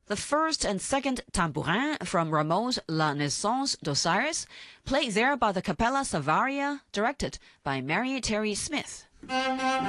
The first and second tambourin from Rameau's La Naissance d'Osiris, played there by the Capella Savaria, directed by Mary Terry Smith.